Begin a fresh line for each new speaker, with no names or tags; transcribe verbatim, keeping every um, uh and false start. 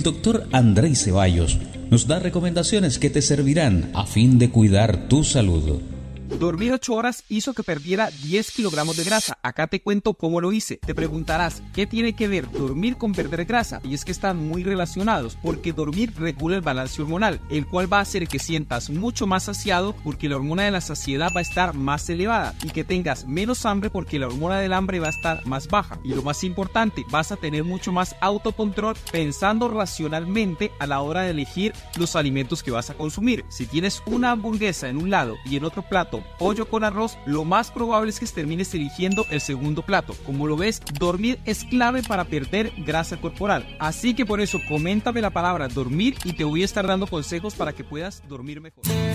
doctor Andrei Ceballos nos da recomendaciones que te servirán a fin de cuidar tu salud.
Dormir ocho horas hizo que perdiera diez kilogramos de grasa. Acá te cuento cómo lo hice. Te preguntarás, ¿qué tiene que ver dormir con perder grasa? Y es que están muy relacionados, porque dormir regula el balance hormonal, el cual va a hacer que sientas mucho más saciado porque la hormona de la saciedad va a estar más elevada, y que tengas menos hambre porque la hormona del hambre va a estar más baja. Y lo más importante, vas a tener mucho más autocontrol pensando racionalmente a la hora de elegir los alimentos que vas a consumir. Si tienes una hamburguesa en un lado y en otro plato pollo con arroz, lo más probable es que termines eligiendo el segundo plato. Como lo ves, dormir es clave para perder grasa corporal. Así que por eso, coméntame la palabra dormir y te voy a estar dando consejos para que puedas dormir mejor.